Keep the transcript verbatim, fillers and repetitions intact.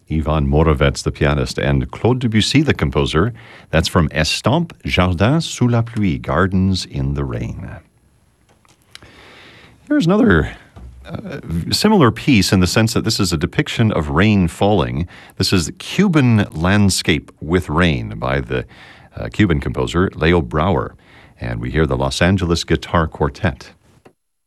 Ivan Moravec, the pianist, and Claude Debussy, the composer. That's from Estampes, Jardin sous la pluie, Gardens in the Rain. Here's another uh, similar piece in the sense that this is a depiction of rain falling. This is Cuban Landscape with Rain by the uh, Cuban composer Leo Brouwer. And we hear the Los Angeles Guitar Quartet.